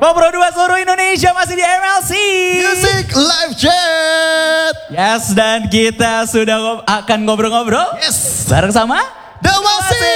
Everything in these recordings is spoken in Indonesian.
Ngobrol 2 seluruh Indonesia masih di MLC Music Live Chat. Yes, dan kita sudah akan ngobrol-ngobrol. Yes. Bareng sama Damasi.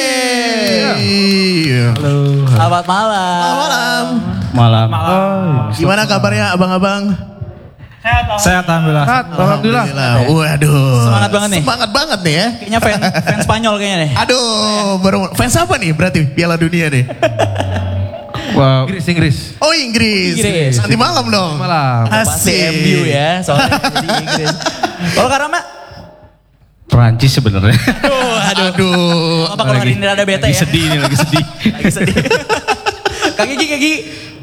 Halo. Selamat malam. Malam. Gimana kabarnya abang-abang? Sehat alhamdulillah. Alhamdulillah. Waduh. Semangat banget nih. Semangat banget nih ya. Kayaknya fans Spanyol kayaknya nih. Aduh, baru fans apa nih berarti Piala Dunia nih? Wow. Inggris. Oh Inggris. Nanti malam dong. Malam. Pasti Asik. MU ya, soalnya jadi Inggris. Kalau Karama? Perancis sebenarnya. Aduh. Apa kalau hari ini rada bete Lagi ya? sedih nih, lagi sedih. Lagi sedih. Kak Gigi.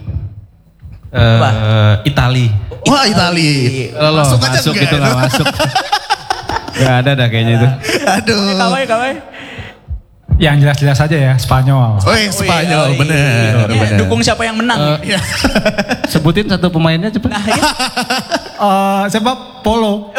Itali. Wah Itali. Masuk aja masuk enggak? itu nggak masuk. Gak ada dah kayaknya itu. Aduh. Kawai. Yang jelas-jelas aja ya, Spanyol. Oh Spanyol, bener. Dukung siapa yang menang? Iya. Sebutin satu pemainnya cepet. Nah, ya. Siapa? Polo.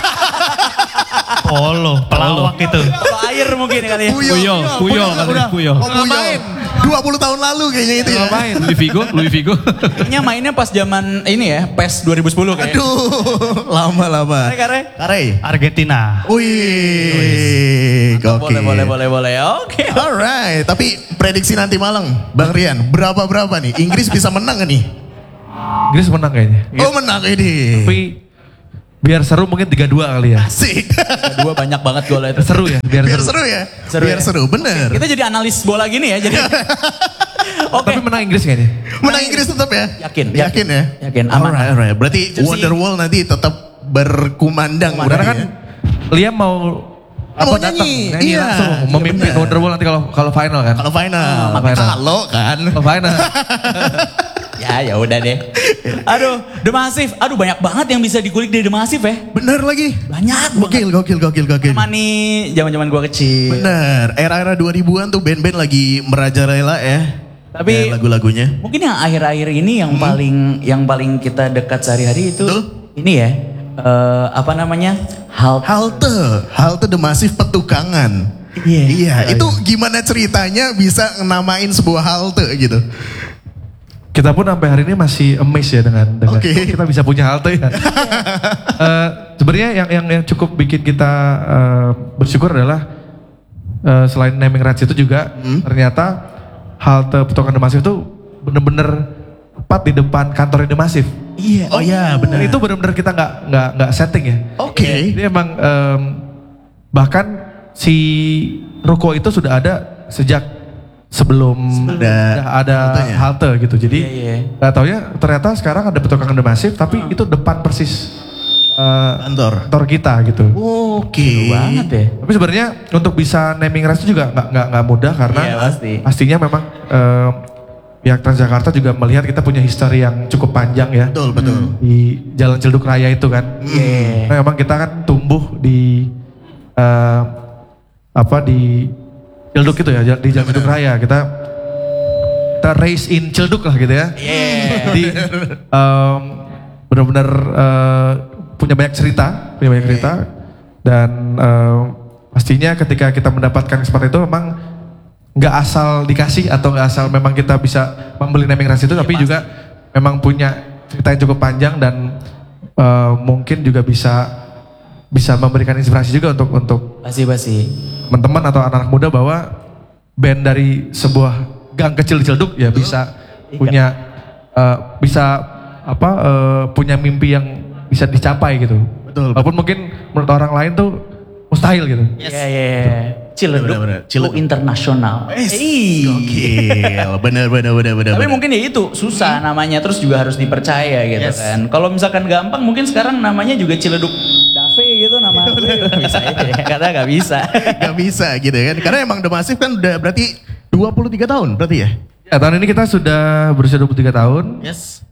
Pelawak itu. Kalau air mungkin kali ya. Puyol katanya, Puyol. Oh Puyol. 20 tahun lalu kayaknya itu ya. Main Louis Figo. Kayaknya mainnya pas zaman ini ya, PES 2010 kayaknya. Aduh, lama. Kare. Argentina. Wih, gokil. Boleh. Oke. Alright, tapi prediksi nanti malam, Bang Rian, berapa nih? Inggris bisa menang gak nih? Inggris menang kayaknya. Oh menang ini. Tapi biar seru mungkin 3-2 kali ya. Asik. Kedua banyak banget gol itu. Seru ya, Biar seru ya. Biar seru, bener. Kita jadi analis bola gini ya, jadi. Oke. Tapi menang Inggris kayaknya. Menang Inggris tetap ya? Yakin ya? Yakin, aman. Alright. Berarti Wonderwall nanti tetap berkumandang. Karena kan Liam mau Mau datang, nyanyi. nyanyi Iya, langsung memimpin bener. Wonderwall nanti kalau final kan. Kalau final, final. kalau kan. Kalau final. Ya udah deh. Aduh, The Massive. Aduh, banyak banget yang bisa dikulik dari The Massive ya. Bener lagi. Banyak. Gokil. Sama nih zaman-zaman gua kecil. Bener, era-era 2000-an tuh band-band lagi merajalela ya. Tapi lagu-lagunya. mungkin yang akhir-akhir ini yang paling kita dekat sehari-hari itu Betul. ini ya. Apa namanya? Halte The Massive Petukangan. Iya, itu gimana ceritanya bisa namain sebuah halte gitu? Kita pun sampai hari ini masih amazed ya dengan Oke. kita bisa punya halte ya. Sebenarnya yang cukup bikin kita bersyukur adalah selain naming rights itu juga ternyata halte Petukangan The Massive itu bener-bener tepat di depan kantor The Massive. Iya. Oh iya, benar. Dan itu bener-bener kita nggak setting ya. Oke. Jadi emang bahkan si ruko itu sudah ada sejak sebelum ada halte gitu. Jadi nggak taunya ternyata sekarang ada Petukangan The Massive tapi itu depan persis kantor kita gitu. Oke. banget ya. Tapi sebenarnya untuk bisa naming rights itu juga nggak mudah karena pastinya memang pihak Transjakarta juga melihat kita punya history yang cukup panjang ya. Betul. Di Jalan Ciledug Raya itu kan. Nah, memang kita kan tumbuh di di Ciledug itu ya, di Jalan Ciledug Raya. Kita raise in Ciledug lah gitu ya. Jadi benar-benar punya banyak cerita dan pastinya ketika kita mendapatkan kesempatan itu memang nggak asal dikasih atau nggak asal memang kita bisa membeli naming rights itu, tapi pasti. juga memang punya cerita yang cukup panjang dan mungkin juga bisa memberikan inspirasi juga untuk Pasti. teman-teman atau anak-anak muda bahwa band dari sebuah gang kecil di Ciledug ya bisa punya punya mimpi yang bisa dicapai gitu. Betul. Walaupun mungkin menurut orang lain tuh mustahil gitu. Iya. Ciledug Benar-benar. Ciledug. internasional. Gokil. Bener. Tapi mungkin ya itu susah namanya, terus juga harus dipercaya gitu kan. Kalau misalkan gampang mungkin sekarang namanya juga Ciledug Dave gitu nama gue juga bisa aja ya. Karena gak bisa. Gak bisa gitu kan. Karena emang The Massive kan udah berarti 23 tahun berarti ya? Ya, tahun ini kita sudah berusia 23 tahun. Yes.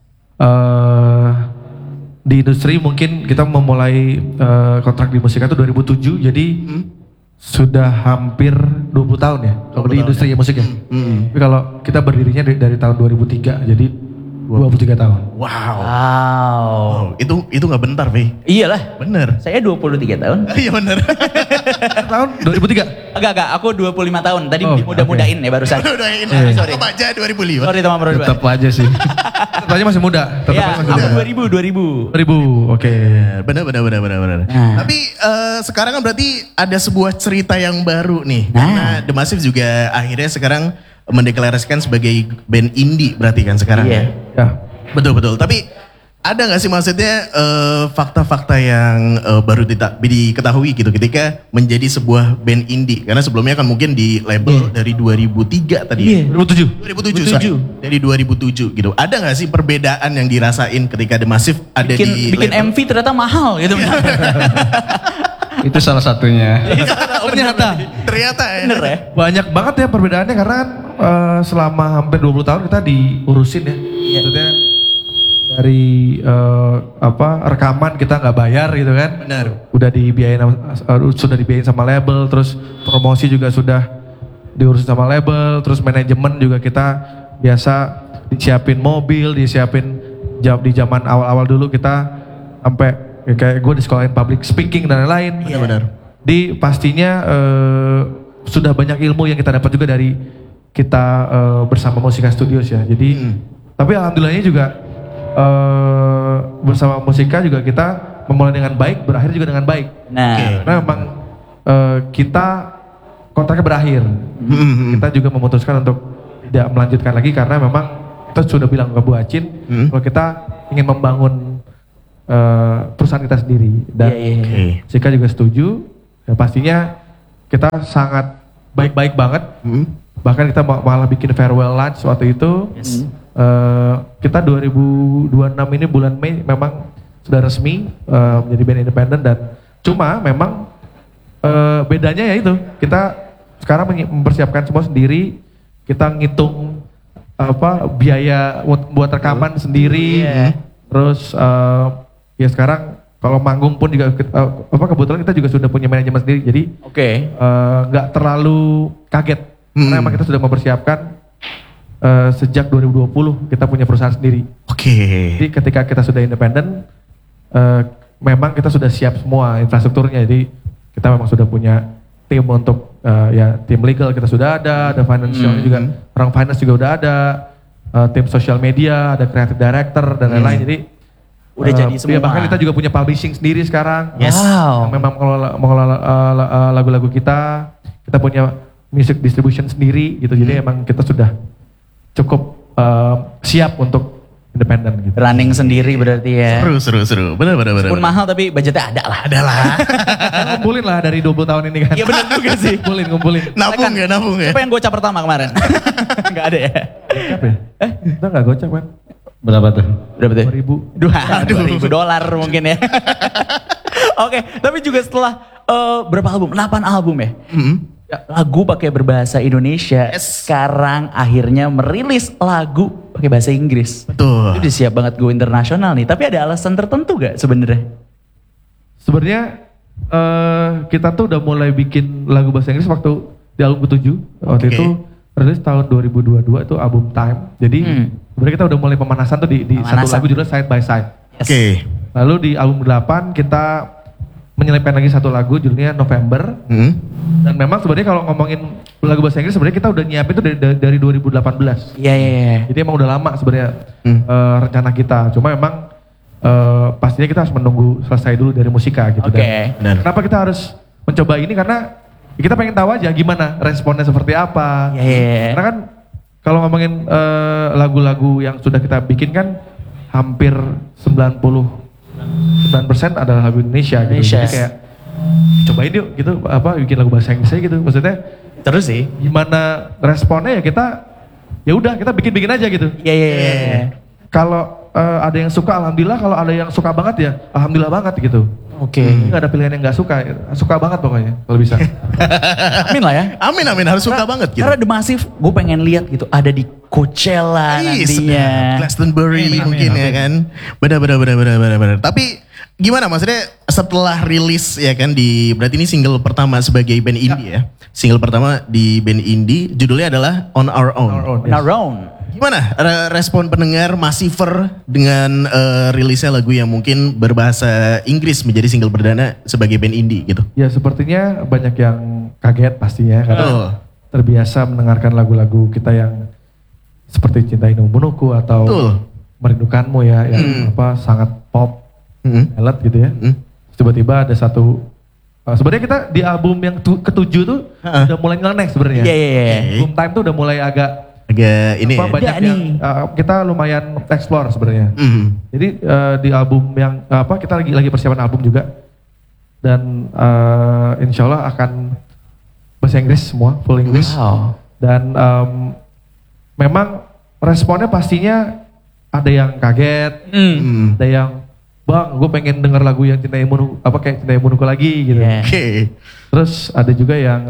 Di industri mungkin kita memulai kontrak di musik itu 2007, jadi sudah hampir 20 tahun ya kalau di industri musik ya. Tapi kalau kita berdirinya dari tahun 2003, jadi 23 tahun. Wow. Wow. Itu nggak bentar, Vey. Iyalah. Bener. Saya 23 tahun. Iya bener. Tahun 2003? Enggak, aku 25 tahun. Tadi Oh, dimudah-mudahin ya barusan. Udah ini. Sorry. Apa aja 2005. Sorry teman bro. Tetap aja sih. Tetap aja masih muda. Tetap Iya, aja masih aku muda. 2000. 2000, oke. Bener. Nah. Tapi sekarang kan berarti ada sebuah cerita yang baru nih. Nah. Karena The Massive juga akhirnya sekarang mendeklarasikan sebagai band indie berarti kan sekarang. Iya. Ya. Betul. Tapi ada gak sih maksudnya fakta-fakta yang baru diketahui gitu ketika menjadi sebuah band indie? Karena sebelumnya kan mungkin di label dari 2003 tadi ya? 2007. 2007. Sorry. Dari 2007 gitu. Ada gak sih perbedaan yang dirasain ketika The Massive ada di Bikin label? MV ternyata mahal gitu. Itu salah satunya. Ternyata ya. Bener ya? Banyak banget ya perbedaannya karena kan selama hampir 20 tahun kita diurusin ya. Maksudnya dari rekaman kita nggak bayar gitu kan. Benar. Sudah dibiayain sama label, terus promosi juga sudah diurusin sama label, terus manajemen juga kita biasa disiapin mobil, disiapin di zaman awal-awal dulu kita sampai kayak gue di sekolahin public speaking dan lain-lain. Benar. Di pastinya sudah banyak ilmu yang kita dapat juga dari kita bersama Musika Studios ya. Jadi tapi alhamdulillahnya juga bersama Musika juga kita memulai dengan baik, berakhir juga dengan baik. Nah. Karena memang kita kontraknya berakhir. Kita juga memutuskan untuk tidak melanjutkan lagi karena memang kita sudah bilang ke Bu Acin kalau kita ingin membangun perusahaan kita sendiri dan Musika juga setuju. Ya, pastinya kita sangat baik-baik banget. Bahkan kita malah bikin farewell lunch waktu itu. Kita 2026 ini bulan Mei memang sudah resmi menjadi band independen dan cuma memang bedanya ya itu kita sekarang mempersiapkan semua sendiri, kita ngitung biaya buat rekaman sendiri, terus ya sekarang kalau manggung pun juga kebetulan kita juga sudah punya manajemen sendiri jadi nggak terlalu kaget karena memang kita sudah mempersiapkan sejak 2020 kita punya perusahaan sendiri. Jadi ketika kita sudah independen, memang kita sudah siap semua infrastrukturnya. Jadi kita memang sudah punya tim untuk tim legal kita sudah ada financial juga, orang finance juga udah ada, tim social media, ada creative director dan lain-lain. Jadi udah jadi semua. Ya, bahkan kita juga punya publishing sendiri sekarang. Wow. Yang memang mengelola lagu-lagu kita punya music distribution sendiri gitu. Jadi emang kita sudah cukup siap untuk independen gitu. Running sendiri berarti ya. Seru. Bener. Pun mahal tapi budgetnya ada lah. Ngumpulin lah dari 20 tahun ini kan. Iya benar juga sih. Ngumpulin. Nabung ya. Siapa yang gocap pertama kemarin? Gak ada ya? Gocap ya? Kita gak gocap kan? Berapa tuh? Berapa tuh? 2000. $2,000 mungkin ya. Oke, tapi juga setelah berapa album? 8 album ya? Ya, lagu pakai berbahasa Indonesia. Sekarang akhirnya merilis lagu pakai bahasa Inggris. Betul. Itu udah siap banget go internasional nih. Tapi ada alasan tertentu gak sebenarnya? Sebenarnya kita tuh udah mulai bikin lagu bahasa Inggris waktu di album ke-7. Waktu itu rilis tahun 2022 itu album Time. Jadi sebenarnya kita udah mulai pemanasan tuh di satu lagu judulnya Side by Side. Lalu di album 8 kita menyelipkan lagi satu lagu judulnya November. Dan memang sebenarnya kalau ngomongin lagu bahasa Inggris sebenarnya kita udah nyiapin itu dari 2018. Iya. Jadi emang udah lama sebenarnya rencana kita. Cuma memang pastinya kita harus menunggu selesai dulu dari Musika gitu. Dan kenapa kita harus mencoba ini karena kita pengen tahu aja gimana responnya seperti apa. Karena kan kalau ngomongin lagu-lagu yang sudah kita bikin kan hampir 99% adalah lagu Indonesia gitu. Jadi kayak cobain yuk gitu bikin lagu bahasa Inggris aja gitu. Maksudnya terus sih gimana responnya ya kita ya udah kita bikin aja gitu. Iya. Kalau ada yang suka alhamdulillah, kalau ada yang suka banget ya alhamdulillah banget gitu. Nggak ada pilihan yang nggak suka banget pokoknya kalau bisa. Amin lah ya. Amin harus suka banget gitu. Karena The Massive gue pengen lihat gitu ada di Coachella nantinya. Glastonbury mungkin ya kan. Benar. Tapi gimana maksudnya setelah rilis ya kan berarti ini single pertama sebagai band indie ya. Single pertama di band indie judulnya adalah On Our Own. On Our Own. Gimana respon pendengar Massiver dengan rilisnya lagu yang mungkin berbahasa Inggris menjadi single perdana sebagai band indie gitu? Ya sepertinya banyak yang kaget pastinya karena Betul. terbiasa mendengarkan lagu-lagu kita yang seperti Cintai Numunuku atau Betul. Merindukanmu ya yang sangat pop, ballad gitu ya. Tiba-tiba ada satu sebenarnya kita di album yang ketujuh tuh udah mulai nyeleneh sebenarnya. Iya. Boom Time tuh udah mulai agak ini ya. banyak yang kita lumayan explore sebenarnya. Jadi di album yang kita lagi persiapan album juga dan insya Allah akan bahasa Inggris semua, full English. Wow. Dan memang responnya pastinya ada yang kaget, ada yang bang, gue pengen denger lagu yang Cintai Munuku, kayak Cintai Munuku lagi gitu. Yeah. Oke. Terus ada juga yang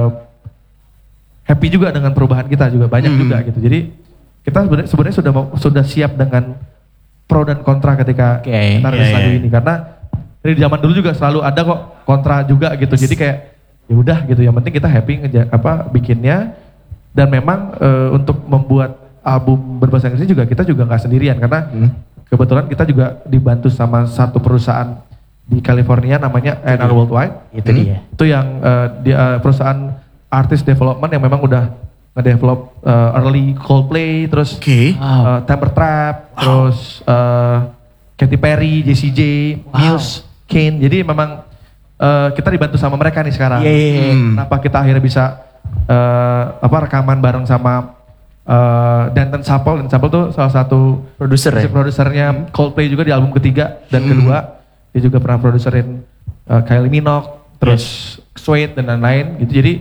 happy juga dengan perubahan kita juga banyak juga gitu. Jadi kita sebenarnya sudah siap dengan pro dan kontra ketika kita rilis lagu ini karena dari zaman dulu juga selalu ada kok kontra juga gitu. Jadi kayak ya udah gitu. Yang penting kita happy bikinnya dan memang untuk membuat album berbahasa Inggris juga kita juga nggak sendirian karena kebetulan kita juga dibantu sama satu perusahaan di California namanya A&R Worldwide. Itu dia. Itu yang perusahaan artist development yang memang udah nge-develop early Coldplay, terus Temper Trap, terus Katy Perry, Jessie J, Muse, Kane. Jadi memang kita dibantu sama mereka nih sekarang. Kenapa kita akhirnya bisa rekaman bareng sama Danton Sapple. Dan Sapple tuh salah satu produsernya Coldplay juga di album ketiga dan kedua. Dia juga pernah produserin Kylie Minogue, terus Suede dan lain-lain gitu. Jadi